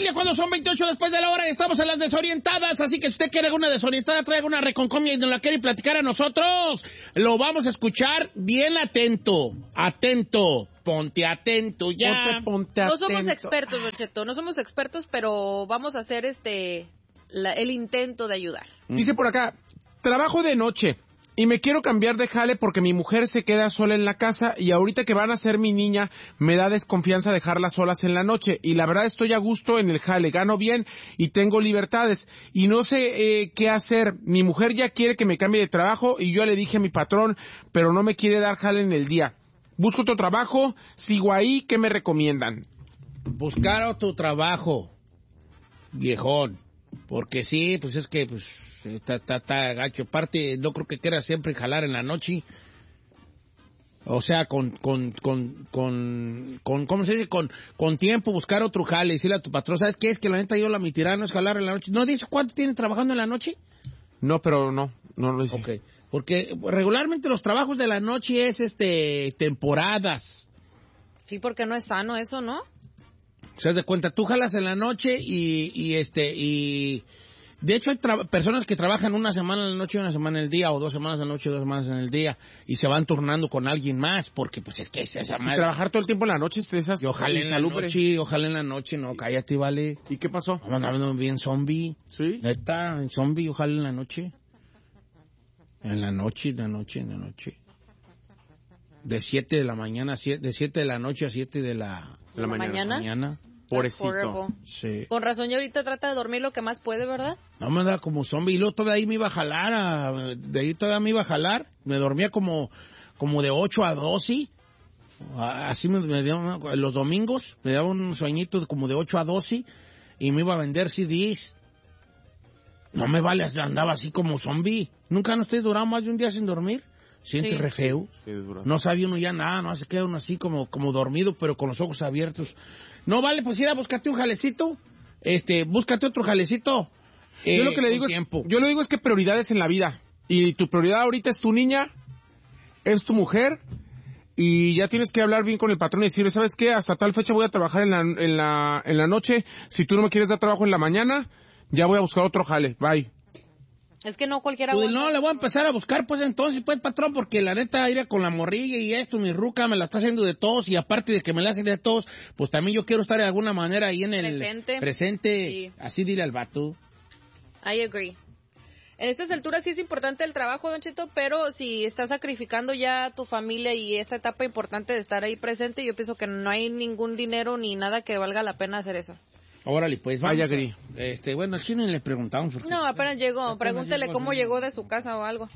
familia, cuando son 28 después de la hora, estamos en las desorientadas, así que si usted quiere una desorientada, traiga una reconcomia y nos la quiere platicar a nosotros, lo vamos a escuchar bien atento, ponte atento ya. Ponte No atento. somos expertos, Don Cheto, no somos expertos, pero vamos a hacer el intento de ayudar. Dice por acá, trabajo de noche y me quiero cambiar de jale porque mi mujer se queda sola en la casa y ahorita que van a ser mi niña me da desconfianza dejarlas solas en la noche y la verdad estoy a gusto en el jale, gano bien y tengo libertades y no sé qué hacer. Mi mujer ya quiere que me cambie de trabajo y yo le dije a mi patrón, pero no me quiere dar jale en el día. Busco otro trabajo, sigo ahí, ¿qué me recomiendan? Buscar otro trabajo, viejón, porque sí, pues es que está gacho. Aparte, no creo que quiera siempre jalar en la noche. O sea, ¿cómo se dice? Con tiempo, buscar otro jale, decirle a tu patrón, ¿sabes qué? Es que la neta yo mi tirada no es jalar en la noche. ¿No dice cuánto tiene trabajando en la noche? No, pero no lo dice. Ok, porque regularmente los trabajos de la noche es, temporadas. Sí, porque no es sano eso, ¿no? O sea, de cuenta, tú jalas en la noche y de hecho hay personas que trabajan una semana en la noche y una semana en el día, o 2 semanas en la noche y 2 semanas en el día, y se van turnando con alguien más, porque pues es que es esa madre. Trabajar todo el tiempo en la noche es esas. Y ojalá en la noche, no, cállate, vale. ¿Y qué pasó? Vamos andando bien zombie. ¿Sí? Neta, en zombie, ojalá en la noche. En la noche. De 7 de la mañana, de 7 de la noche a 7 de la mañana. Pobrecito. Sí. Con razón, y ahorita trata de dormir lo que más puede, ¿verdad? No me da como zombie. Y luego todavía ahí me iba a jalar. Me dormía como de 8 a 12. Así me daba, los domingos me daba un sueñito como de 8 a 12. Y me iba a vender CDs. No me vale, andaba así como zombie. ¿Nunca no estoy durado más de un día sin dormir? Siente re feo. Sí, No sabía uno ya nada, no se queda uno así como dormido, pero con los ojos abiertos. No vale, pues ir a buscarte un jalecito. Búscate otro jalecito. Yo lo que le digo es que prioridades en la vida. Y tu prioridad ahorita es tu niña, es tu mujer, y ya tienes que hablar bien con el patrón y decirle, ¿sabes qué? Hasta tal fecha voy a trabajar en la noche. Si tú no me quieres dar trabajo en la mañana, ya voy a buscar otro jale. Bye. Es que no cualquiera... Pues no, le voy a empezar a buscar, pues entonces, pues, patrón, porque la neta, ir con la morrilla y esto, mi ruca me la está haciendo de todos, y aparte de que me la hace de todos, pues también yo quiero estar de alguna manera ahí en el... Presente. Sí. Así dile al vato. I agree. En estas alturas sí es importante el trabajo, Don Cheto, pero si estás sacrificando ya tu familia y esta etapa importante de estar ahí presente, yo pienso que no hay ningún dinero ni nada que valga la pena hacer eso. Órale, pues vamos. Agree. Bueno, al chino le preguntamos. No, apenas llegó. Pregúntele cómo llegó de su casa o algo.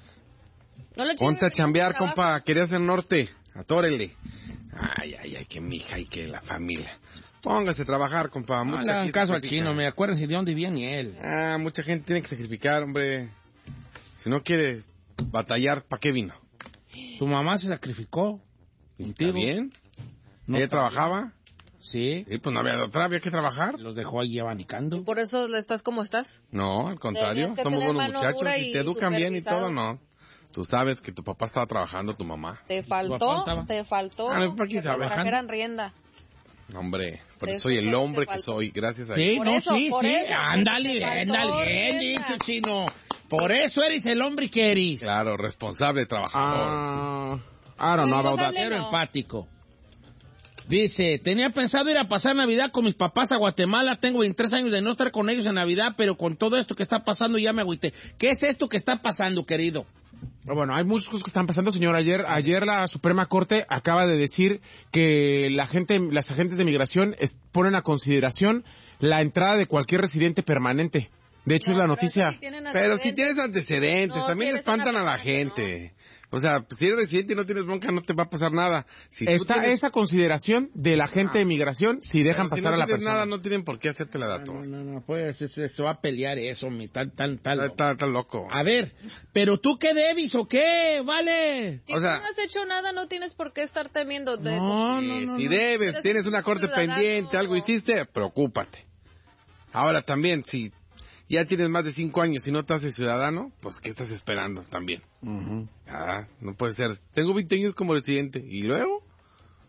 No le Ponte a chambear, compa. Querías el norte. Atórele. Ay, que mi hija y que la familia. Póngase a trabajar, compa. No le hagan caso al chino, me acuérdense de dónde viene ni él. Mucha gente tiene que sacrificar, hombre. Si no quiere batallar, ¿para qué vino? ¿Tu mamá se sacrificó? ¿Está bien? No ¿Ella trabajaba? Sí. Sí, pues no había otra, había que trabajar. Los dejó ahí abanicando. ¿Por eso estás como estás? No, al contrario. Somos buenos muchachos y te educan bien y todo, ¿no? Tú sabes que tu papá estaba trabajando, tu mamá. Te faltó. ¿Para quién sabe? Trajeran rienda. Hombre, por eso soy el hombre que soy, gracias a Sí, eso. sí. Ándale, bien dicho, chino. Por eso eres el hombre que eres. Claro, responsable, trabajador. I don't know about that. Pero empático. Dice, tenía pensado ir a pasar Navidad con mis papás a Guatemala. Tengo 23 años de no estar con ellos en Navidad, pero con todo esto que está pasando ya me agüité. ¿Qué es esto que está pasando, querido? Bueno, hay muchas cosas que están pasando, señor. Ayer la Suprema Corte acaba de decir que las agentes de migración ponen a consideración la entrada de cualquier residente permanente. De hecho, es la noticia. Pero si tienes antecedentes, también espantan a la gente. O sea, si eres residente y no tienes bronca, no te va a pasar nada. Si está esa consideración de la gente de migración si dejan pasar a la persona. Si no tienes nada, no tienen por qué hacerte la datos. No, pues se va a pelear eso, Está loco. A ver, ¿pero tú qué debes o qué? Vale. Si tú no has hecho nada, no tienes por qué estar temiendo. Si debes, tienes una corte pendiente, algo hiciste, preocúpate. Ahora también, si ya tienes más de 5 años y no te haces ciudadano, pues ¿qué estás esperando también? No puede ser. Tengo 20 años como residente. ¿Y luego?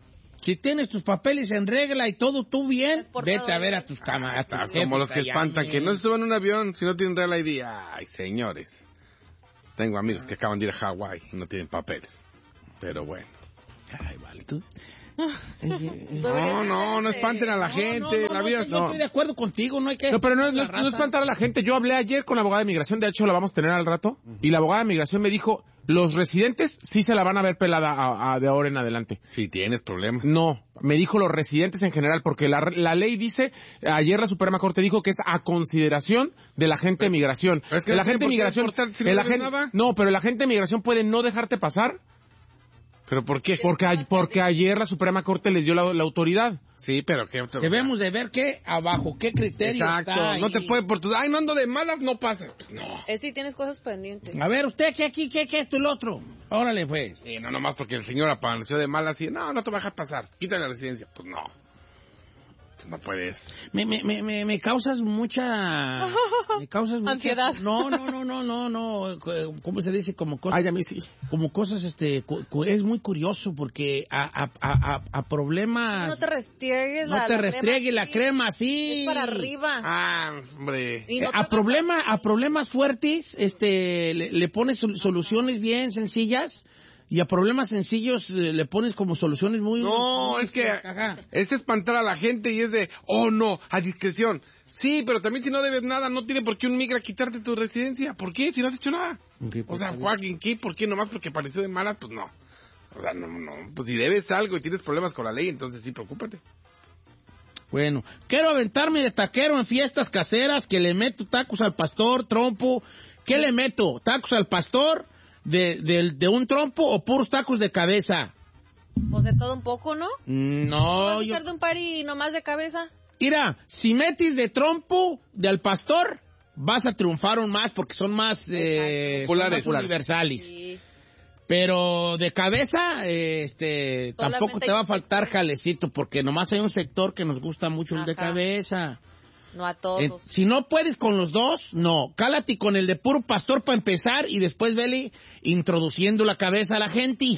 Si tienes tus papeles en regla y todo tú bien, Exportado, vete a ver a tus camaradas. Como los que espantan, que no se suban a un avión si no tienen Real ID. Ay, señores. Tengo amigos que acaban de ir a Hawái y no tienen papeles. Pero bueno. Ay, vale, tú. No espanten a la gente. La vida No estoy de acuerdo contigo, no hay que... No, pero no espantar a la gente. Yo hablé ayer con la abogada de migración, de hecho la vamos a tener al rato, y la abogada de migración me dijo, los residentes sí se la van a ver pelada de ahora en adelante. Si tienes problemas. No, me dijo los residentes en general, porque la ley dice, ayer la Suprema Corte dijo que es a consideración de la gente de migración. Pero es que el no agente de tiene por qué migración, exportar si no debes nada. no, pero el agente de migración puede no dejarte pasar. ¿Pero por qué? Porque ayer la Suprema Corte les dio la autoridad. Sí, pero que... Debemos de ver bajo qué criterio Exacto, está no te ahí. puede por tus... Ay, no ando de malas, no pasa. Pues no. Sí, tienes cosas pendientes. A ver, usted, ¿qué aquí, qué esto y lo otro? Órale, pues. Sí, no nomás porque el señor apareció de malas y... No te vas a dejar pasar. Quítale la residencia. Pues no. Pues no puedes. Me causas mucha... Me causas mucha... Ansiedad. No. ¿Cómo se dice? Como cosas... Ay, a mí sí. Como cosas, es muy curioso porque a problemas... No te restriegues No te restriegue la crema, sí. Es para arriba. Ah, hombre. Y no te A problemas fuertes, le pones soluciones bien sencillas y a problemas sencillos le pones como soluciones muy... No, es que Ajá. es espantar a la gente y es de, oh no, a discreción. Sí, pero también si no debes nada, no tiene por qué un migra quitarte tu residencia. ¿Por qué? Si no has hecho nada. Okay, O sea, pues, Joaquín, ¿qué? ¿Por qué? Nomás porque apareció de malas, pues no. O sea, no. Pues si debes algo y tienes problemas con la ley, entonces sí, preocúpate. Bueno, quiero aventarme de taquero en fiestas caseras, que le meto tacos al pastor, trompo. ¿Qué le meto? ¿Tacos al pastor de un trompo o puros tacos de cabeza? Pues de todo un poco, ¿no? No, ¿Vas a hacer de un party nomás de cabeza? Mira, si metes de trompo de al pastor, vas a triunfar aún más porque son más, Populares. son más universales. Sí. Pero de cabeza, tampoco te va a faltar jalecito porque nomás hay un sector que nos gusta mucho el de Ajá. cabeza. No a todos. Si no puedes con los dos, no. Cálate con el de puro pastor para empezar y después vele introduciendo la cabeza a la gente.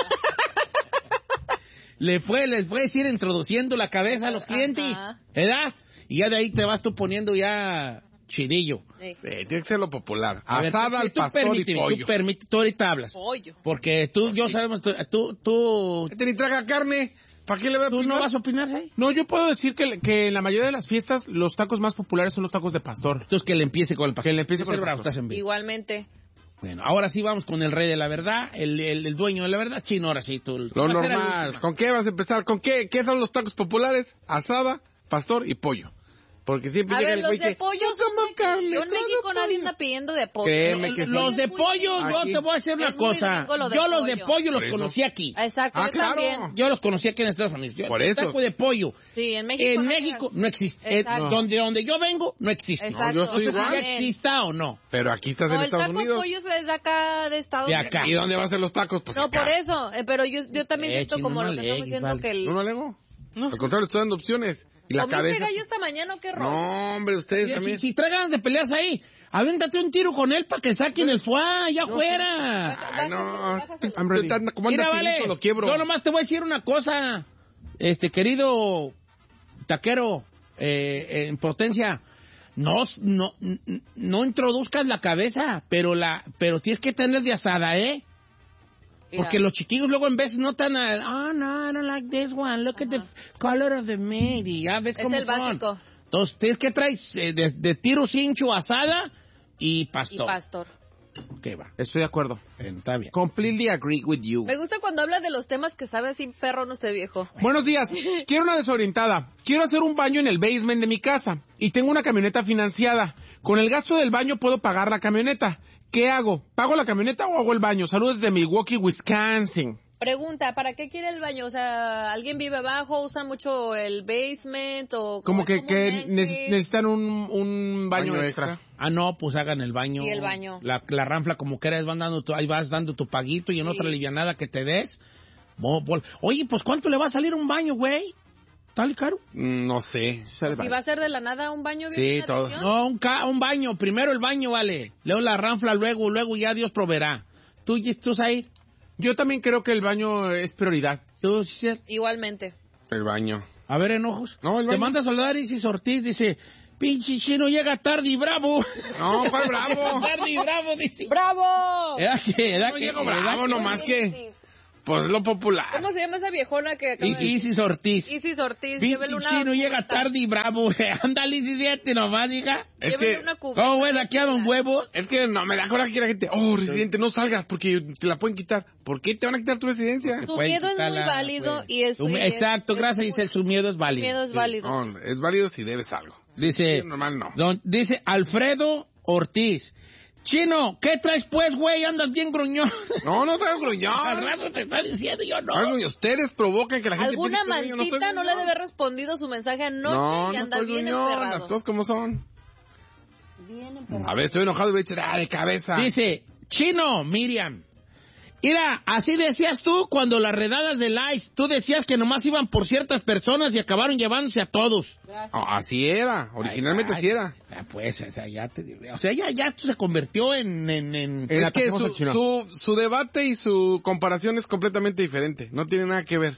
Les puedes ir introduciendo la cabeza a los clientes, Ajá. ¿verdad? Y ya de ahí te vas tú poniendo ya chidillo. Sí. Tiene que ser lo popular. A ver, Asada al tú pastor permíteme, y pollo. Tú ahorita hablas. Pollo. Porque yo sabemos, tú Este ni traga carne. ¿Para qué le va a no opinar? vas a opinar, ¿eh? No, yo puedo decir que en la mayoría de las fiestas los tacos más populares son los tacos de pastor. Entonces que le empiece con el pastor. Que le empiece con el Bravo, pastor. estás en vivo. Igualmente. Bueno, ahora sí vamos con el rey de la verdad, el dueño de la verdad. Chino, ahora sí, tú. Lo vas a ser el normal. último. ¿Con qué vas a empezar? ¿Con qué? ¿Qué son los tacos populares? Asada, pastor y pollo. Porque siempre A llega ver, el los güey de que... pollo "No son como de... carne, Yo en todo México nadie pollo". anda pidiendo de pollo. Créeme que sí. Los de pollo, yo Aquí. te voy a decir una Es muy cosa. gringo lo de Yo los de pollo. pollo los Por eso. conocí aquí. Exacto, yo claro. también. Yo los conocí aquí en Estados Unidos. Por El eso. taco de pollo. Sí, en México. En no México no existe. Exacto. Donde yo vengo, no existe. Exacto. yo estoy No sé si igual. ya exista o no. Pero aquí estás No, en el Estados taco Unidos. pollo es de acá de Estados De Unidos. acá. ¿Y dónde van a ser los tacos? Pues No, acá. por eso. Pero yo también siento chino, como no lo que estamos alegues, diciendo vale. que el... No, no alego. Al contrario, estoy dando opciones. Y la ¿Comiste cabeza... gallo esta mañana o qué rollo? No, hombre, ustedes Si, también. si trae ganas de pelearse ahí, avéntate un tiro con él para que saquen el foie allá afuera. Ay, no. Bájaselo. I'm ready. Como anda Mira, vale, finito, lo quiebro. yo nomás te voy a decir una cosa, querido taquero, en potencia, no introduzcas la cabeza, pero tienes que tener de asada, ¿eh? Mira. Porque los chiquillos luego en veces notan no, I don't like this one, look at the color of the meat, y ya ves Es cómo el son. básico. Entonces, tienes que traer de tiro cincho, asada y Y pastor. pastor. ¿Qué va? Estoy de acuerdo. Está bien. Completely agree with you. Me gusta cuando hablas de los temas que sabes sin perro no sé viejo. Buenos días. Quiero una desorientada. Quiero hacer un baño en el basement de mi casa y tengo una camioneta financiada. Con el gasto del baño puedo pagar la camioneta. ¿Qué hago? ¿Pago la camioneta o hago el baño? Saludos desde Milwaukee, Wisconsin. Pregunta, ¿para qué quiere el baño? O sea, ¿alguien vive abajo? ¿Usa mucho el basement? O Como es que comúnmente? necesitan un baño Baño extra. extra. Ah, no, pues hagan el baño. Y el baño. La ranfla como quieras, ahí vas dando tu paguito y en Sí. otra livianada que te des. Oye, pues ¿cuánto le va a salir un baño, güey? ¿Tal caro? No sé. Si va a ser de la nada un baño Sí, bien todo. atención. No, un baño. Primero el baño, vale. Luego la ranfla, luego ya Dios proveerá. ¿Tú Said? Yo también creo que el baño es prioridad. ¿Tú, César? Igualmente. El baño. A ver, enojos. No, el Te baño. manda a saludar Isis Ortiz, dice, pinche chino llega tarde y bravo. No, ¿cuál bravo? Tarde y bravo, dice. ¡Bravo! ¿Era No que? llego bravo, nomás que... Pues lo popular. ¿Cómo se llama esa viejona que acaba de... Isis Ortiz. Isis Ortiz, Pinche llévele una chino llega cubeta. tarde y bravo. Ándale, Isis, fíjate nomás, hija. Es Llévele que... una cubeta. ¿Cómo ves? Aquí a don huevos. Es que no me da coraje que la gente... Oh, residente, no salgas porque te la pueden quitar. ¿Por qué te van a quitar tu residencia? Su Pueden miedo es muy quitarla, válido pues. y esto... Exacto, gracias, Giselle, su miedo es Su válido. miedo es válido. No, es válido si debes algo. Dice, Sí, normal no. dice Alfredo Ortiz. Chino, ¿qué traes pues, güey? Andas bien gruñón. No traigo Al gruñón. rato te está diciendo yo no. Algo y ustedes provocan que la gente ¿Alguna piense que yo no estoy mancita no le gruñón. debe haber respondido su mensaje anoche No y anda estoy bien gruñón, emperrado? las cosas como son. Bien emperrado. A ver, estoy enojado y voy a echar de cabeza. Dice, Chino, Miriam. Mira, así decías tú cuando las redadas del ICE, tú decías que nomás iban por ciertas personas y acabaron llevándose a todos. No, así era, originalmente Ay, así era. Pues, o sea, ya se convirtió en Es que atacamos al chino. su debate y su comparación es completamente diferente, no tiene nada que ver.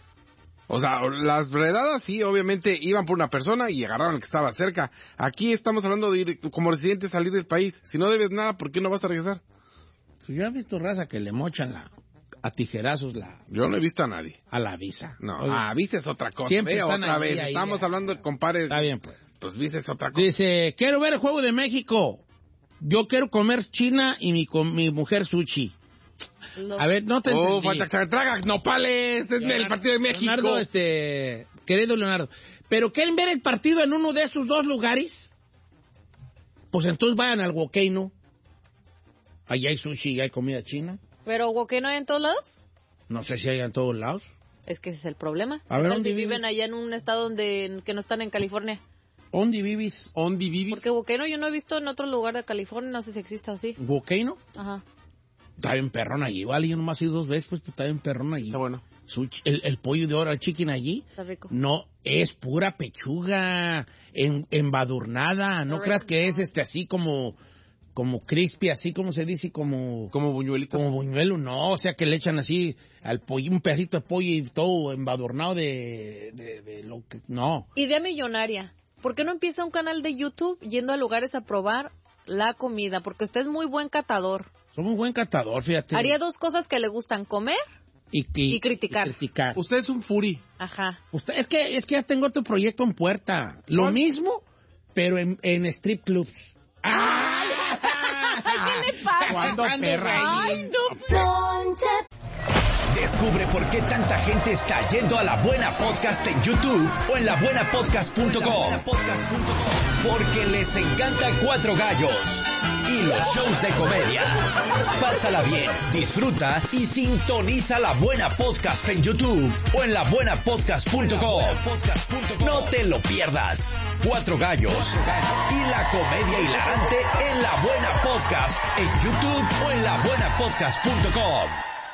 O sea, las redadas sí, obviamente iban por una persona y agarraron al que estaba cerca. Aquí estamos hablando de ir como residente salir del país. Si no debes nada, ¿por qué no vas a regresar? Yo he visto raza que le mochan a tijerazos Yo no he visto a nadie. a la visa. No, Oye, visa es otra cosa. Siempre Ve, están otra ahí, vez. ahí, Estamos ahí. hablando de compares. Está bien, pues. Pues visa es otra cosa. Dice, quiero ver el Juego de México. Yo quiero comer china y mi mujer sushi. A ver, no te entendí. Falta que se tragas nopales. Es el partido de México. Leonardo, querido Leonardo. ¿Pero quieren ver el partido en uno de esos dos lugares? Pues entonces vayan al Volcano. Allá hay sushi y hay comida china. ¿Pero ¿qué no hay en todos lados? No sé si hay en todos lados. Es que ese es el problema. A ver, ¿Qué tal ¿dónde si vives? viven allá en un estado que no están en California? ¿Dónde vives? ¿Ondi vivis? Porque Volcano yo no he visto en otro lugar de California, no sé si existe o sí. ¿Volcano? Ajá. Está bien perrón allí, vale. Yo nomás he ido 2 veces, pues está bien perrón allí. Está bueno. El pollo de oro chicken allí. Está rico. No, es pura pechuga embadurnada. No Está creas rico. que es así como crispy, así como se dice, como buñuelitos. buñuelo. No, o sea que le echan así al pollo, un pedacito de pollo y todo embadurnado de lo que... No. Idea millonaria. ¿Por qué no empieza un canal de YouTube yendo a lugares a probar la comida? Porque usted es muy buen catador. Soy muy buen catador, fíjate. Haría 2 cosas que le gustan, comer y criticar. Usted es un furi. Ajá. Es que ya tengo otro proyecto en puerta. Lo mismo, pero en strip clubs. ¿Qué le pasa? ¿Cuándo, perra? Ay, no. Descubre por qué tanta gente está yendo a La Buena Podcast en YouTube o en labuenapodcast.com. Porque les encanta Cuatro Gallos y los shows de comedia. Pásala bien, disfruta y sintoniza La Buena Podcast en YouTube o en labuenapodcast.com. No te lo pierdas. Cuatro Gallos y la comedia hilarante en La Buena Podcast en YouTube o en labuenapodcast.com.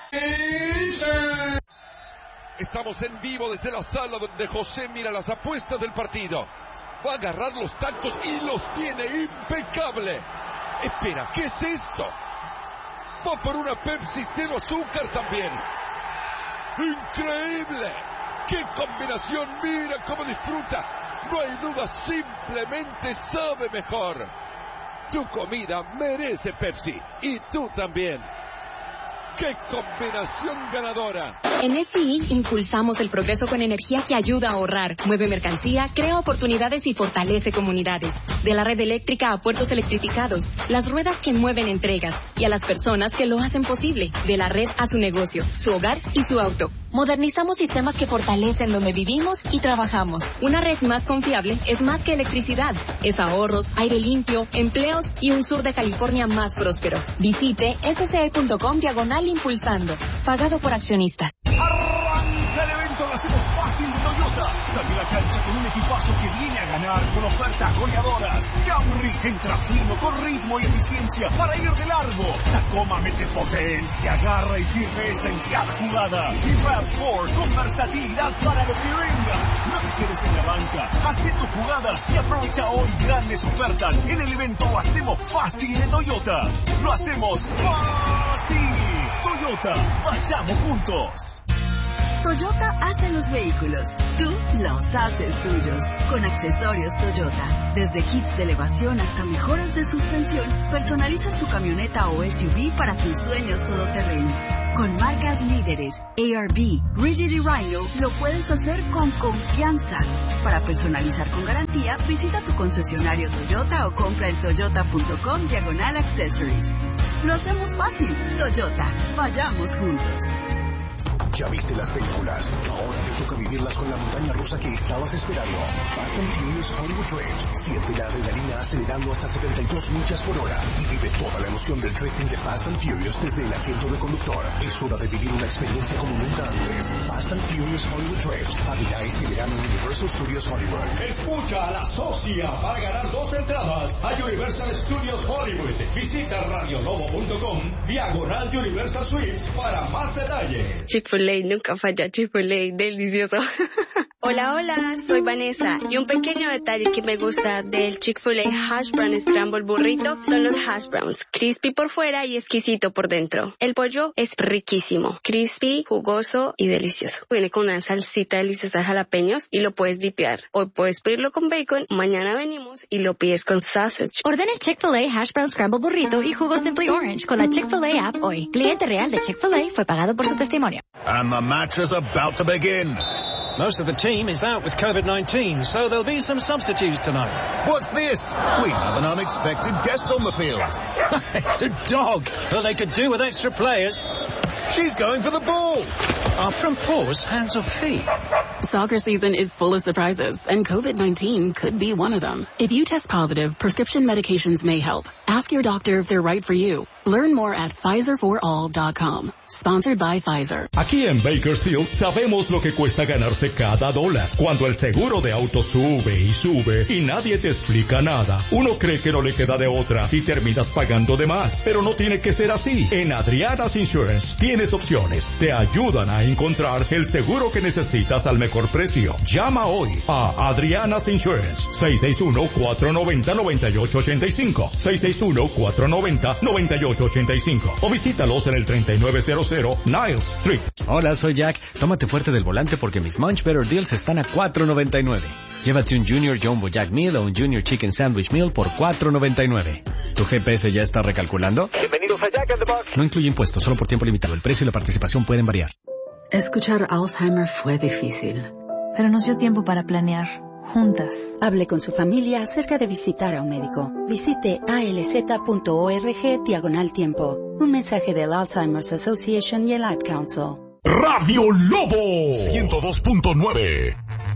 Estamos en vivo desde la sala donde José mira las apuestas del partido. Va a agarrar los tacos y los tiene impecable. Espera, ¿qué es esto? Va por una Pepsi cero azúcar también. ¡Increíble! ¡Qué combinación! ¡Mira cómo disfruta! No hay duda, simplemente sabe mejor. Tu comida merece Pepsi y tú también. ¡Qué combinación ganadora! En SI impulsamos el progreso con energía que ayuda a ahorrar, mueve mercancía, crea oportunidades y fortalece comunidades. De la red eléctrica a puertos electrificados, las ruedas que mueven entregas y a las personas que lo hacen posible. De la red a su negocio, su hogar y su auto. Modernizamos sistemas que fortalecen donde vivimos y trabajamos. Una red más confiable es más que electricidad. Es ahorros, aire limpio, empleos y un sur de California más próspero. Visite sce.com/impulsando. Pagado por accionistas. Arranca el evento, lo hacemos fácil de Toyota. Sale a la cancha con un equipazo que viene a ganar con ofertas goleadoras. Camry entra fino con ritmo y eficiencia para ir de largo. Tacoma mete potencia, garra y firmeza en cada jugada. Y RAV4 con versatilidad para lo que venga. No te quedes en la banca, haz tu jugada y aprovecha hoy grandes ofertas en el evento Lo hacemos fácil de Toyota. Lo hacemos fácil. Toyota, vayamos juntos. Toyota hace los vehículos, tú los haces tuyos. Con accesorios Toyota, desde kits de elevación hasta mejoras de suspensión, personalizas tu camioneta o SUV para tus sueños todoterreno. Con marcas líderes, A.R.B., Rigid y Rhino, lo puedes hacer con confianza. Para personalizar con garantía, visita tu concesionario Toyota o compra en toyota.com/accessories. Lo hacemos fácil. Toyota, vayamos juntos. ¿Ya viste las películas? Ahora te toca vivirlas con la montaña rusa que estabas esperando. Fast and Furious Hollywood Drift. Siente la adrenalina acelerando hasta 72 millas por hora y vive toda la emoción del drifting de Fast and Furious desde el asiento de conductor. Es hora de vivir una experiencia como nunca antes. Fast and Furious Hollywood Drift. Abrirá este verano en Universal Studios Hollywood. Escucha a la socia para ganar 2 entradas a Universal Studios Hollywood. Visita radiolobo.com/Universal Suites para más detalles. Chick-fil-A nunca falla, Chick-fil-A, delicioso. Hola, hola, soy Vanessa y un pequeño detalle que me gusta del Chick-fil-A Hash Brown Scramble Burrito son los hash browns, crispy por fuera y exquisito por dentro. El pollo es riquísimo, crispy, jugoso y delicioso. Viene con una salsita deliciosa de jalapeños y lo puedes dipear. Hoy puedes pedirlo con bacon, mañana venimos y lo pides con sausage. Ordena el Chick-fil-A Hash Brown Scramble Burrito y jugo Simply Orange con la Chick-fil-A app hoy. Cliente real de Chick-fil-A fue pagado por su testimonio. And the match is about to begin. Most of the team is out with COVID-19, so there'll be some substitutes tonight. What's this? We have an unexpected guest on the field. It's a dog. Well, they could do with extra players. She's going for the ball. From paws, hands or feet. Soccer season is full of surprises, and COVID-19 could be one of them. If you test positive, prescription medications may help. Ask your doctor if they're right for you. Learn more at PfizerForAll.com. Sponsored by Pfizer. Aquí en Bakersfield sabemos lo que cuesta ganarse cada dólar. Cuando el seguro de auto sube y sube y nadie te explica nada, uno cree que no le queda de otra y terminas pagando de más. Pero no tiene que ser así. En Adriana's Insurance tienes opciones. Te ayudan a encontrar el seguro que necesitas al mejor precio. Llama hoy a Adriana's Insurance. 661-490-9885. 661-490-9885. O visítalos en el 3900 Niles Street. Hola, soy Jack. Tómate fuerte del volante porque mis Munch Better Deals están a $4.99. Llévate un Junior Jumbo Jack Meal o un Junior Chicken Sandwich Meal por $4.99. ¿Tu GPS ya está recalculando? Bienvenidos a Jack in the Box. No incluye impuestos, solo por tiempo limitado. El precio y la participación pueden variar. Escuchar Alzheimer fue difícil, pero nos dio tiempo para planear. Juntas. Hable con su familia acerca de visitar a un médico. Visite alz.org/tiempo. Un mensaje del Alzheimer's Association y el Ad Council. Radio Lobo 102.9.